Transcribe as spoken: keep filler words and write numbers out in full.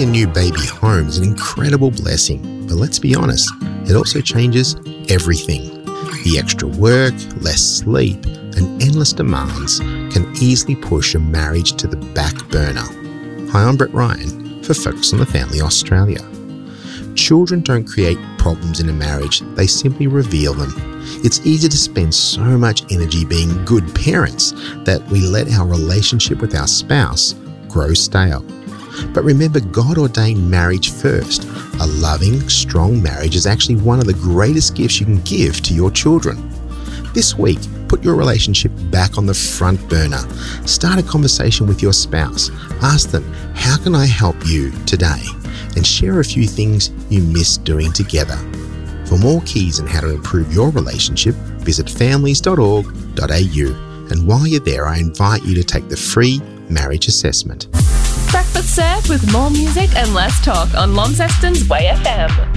a new baby home is an incredible blessing, but let's be honest, it also changes everything. The extra work, less sleep, and endless demands can easily push a marriage to the back burner. Hi, I'm Brett Ryan for Focus on the Family Australia. Children don't create problems in a marriage, they simply reveal them. It's easy to spend so much energy being good parents that we let our relationship with our spouse grow stale. But remember, God ordained marriage first. A loving, strong marriage is actually one of the greatest gifts you can give to your children. This week, put your relationship back on the front burner. Start a conversation with your spouse. Ask them, how can I help you today? And share a few things you miss doing together. For more keys on how to improve your relationship, visit families dot org dot a u. And while you're there, I invite you to take the free marriage assessment. Breakfast served with more music and less talk on Launceston's Way F M.